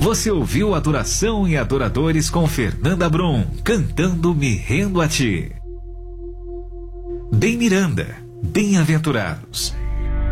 Você ouviu Adoração e Adoradores com Fernanda Brum, cantando Me Rendo a Ti. Bem Miranda, Bem-aventurados.